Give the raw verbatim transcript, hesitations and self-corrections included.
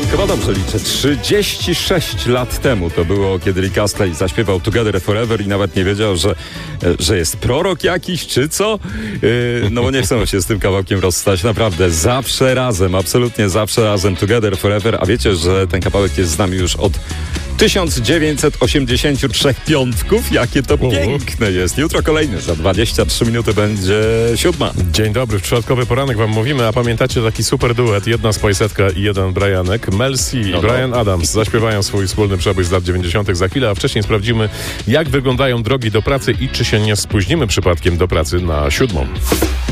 Chyba dobrze liczę. trzydzieści sześć lat temu to było, kiedy Rick Astley zaśpiewał Together Forever i nawet nie wiedział, że, że jest prorok jakiś, czy co? Yy, no bo nie chcą się z tym kawałkiem rozstać. Naprawdę, zawsze razem, absolutnie zawsze razem Together Forever. A wiecie, że ten kawałek jest z nami już od tysiąc dziewięćset osiemdziesiąt trzy piątków. Jakie to Uhu. piękne jest. Jutro kolejny, za dwadzieścia trzy minuty będzie siódma. Dzień dobry, w czwartkowy poranek wam mówimy, a pamiętacie taki super duet, jedna Spice'etka i jeden Brianek, Mel C i No, no. Bryan Adams zaśpiewają swój wspólny przebój z lat dziewięćdziesiątych za chwilę, a wcześniej sprawdzimy, jak wyglądają drogi do pracy i czy się nie spóźnimy przypadkiem do pracy na siódmą.